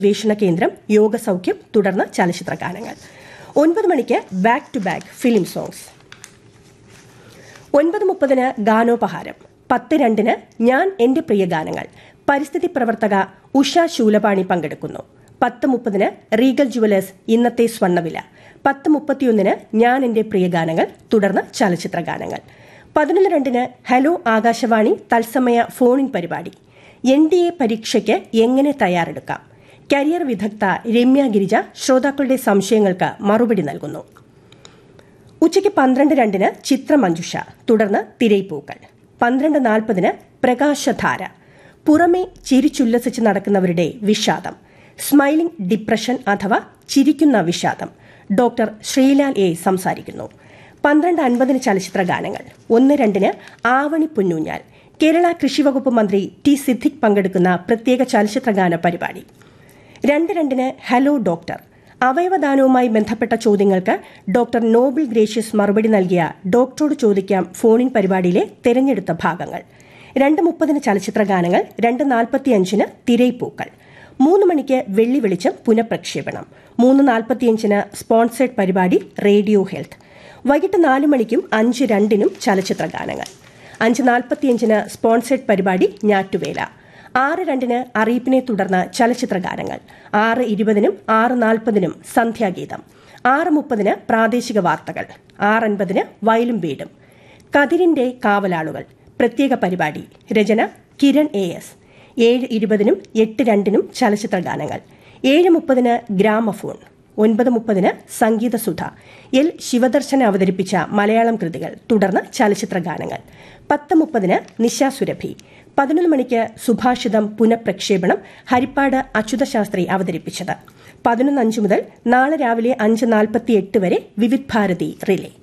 ഗവേഷണ കേന്ദ്രം യോഗസൗഖ്യം, തുടർന്ന് ചലച്ചിത്ര ഗാനങ്ങൾ. 9 മണിക്ക് back to back film songs. 9:30 ഗാനോപഹാരം. 10:02 ഞാൻ എന്റെ പ്രിയ ഗാനങ്ങൾ. പരിസ്ഥിതി പ്രവർത്തക ഉഷ ശൂലപാണി പങ്കെടുക്കുന്നു. 10:30 റീഗൽ ജുവലേഴ്സ് ഇന്നത്തെ സ്വർണ്ണവില. 10:31 ഞാൻ എന്റെ പ്രിയ ഗാനങ്ങൾ, തുടർന്ന് ചലച്ചിത്ര ഗാനങ്ങൾ. 11:02 ഹലോ ആകാശവാണി തത്സമയ ഫോണിൻ പരിപാടി. NDA പരീക്ഷയ്ക്ക് എങ്ങനെ തയ്യാറെടുക്കാം? കരിയർ വിദഗ്ധ രമ്യ ഗിരിജ ശ്രോതാക്കളുടെ സംശയങ്ങൾക്ക് മറുപടി നൽകുന്നു. ഉച്ചയ്ക്ക് 12:02 ചിത്രമഞ്ജുഷ, തുടർന്ന് തിരൈപ്പൂക്കൾ. 12:40 പ്രകാശധാര. പുറമെ ചിരിച്ചുല്ലസിച്ച് നടക്കുന്നവരുടെ വിഷാദം, സ്മൈലിംഗ് ഡിപ്രഷൻ അഥവാ ചിരിക്കുന്ന വിഷാദം. ഡോക്ടർ ശ്രീലാൽ എ സംസാരിക്കുന്നു. 12:50 ചലച്ചിത്ര ഗാനങ്ങൾ. 1:02 ആവണി പൊന്നൂഞ്ഞാൽ. കേരള കൃഷിവകുപ്പ് മന്ത്രി ടി സിദ്ദിഖ് പങ്കെടുക്കുന്ന പ്രത്യേക ചലച്ചിത്രഗാന പരിപാടി. 2:02 ഹലോ ഡോക്ടർ. അവയവദാനവുമായി ബന്ധപ്പെട്ട ചോദ്യങ്ങൾക്ക് ഡോക്ടർ നോബിൾ ഗ്രേഷ്യസ് മറുപടി നൽകിയ ഡോക്ടറോട് ചോദിക്കാം ഫോണിൻ പരിപാടിയിലെ തെരഞ്ഞെടുത്ത ഭാഗങ്ങൾ. 2:30 ചലച്ചിത്ര ഗാനങ്ങൾ. 2:45 തിരൈപ്പൂക്കൾ. 3 മണിക്ക് വെള്ളി വെളിച്ചം പുനഃപ്രക്ഷേപണം. 3:45 സ്പോൺസേഡ് പരിപാടി റേഡിയോ ഹെൽത്ത്. വൈകിട്ട് 4 മണിക്കും 5:02 ചലച്ചിത്ര ഗാനങ്ങൾ. 5:45 സ്പോൺസേഡ് പരിപാടി ഞാറ്റുവേല. 6:02 അറിയിപ്പിനെ തുടർന്ന് ചലച്ചിത്ര ഗാനങ്ങൾ. 6:20 6:40 സന്ധ്യാഗീതം. 6:30 പ്രാദേശിക വാർത്തകൾ. 6:50 വയലും വീടും. കതിരിന്റെ കാവലാളുകൾ പ്രത്യേക പരിപാടി. രചന കിരൺ AS. 7:20 8:02 ചലച്ചിത്ര ഗാനങ്ങൾ. 7:30 ഗ്രാമഫോൺ. 9:30 സംഗീതസുധ. എൽ ശിവദർശന അവതരിപ്പിച്ച മലയാളം കൃതികൾ, തുടർന്ന് ചലച്ചിത്ര ഗാനങ്ങൾ. 10:30 നിശാസുരഭി. 11 മണിക്ക് സുഭാഷിതം പുനഃപ്രക്ഷേപണം. ഹരിപ്പാട് അച്യുതശാസ്ത്രി അവതരിപ്പിച്ചത്. 11:05 മുതൽ നാളെ രാവിലെ 5:48 വരെ വിവിധ് ഭാരതി റിലേ.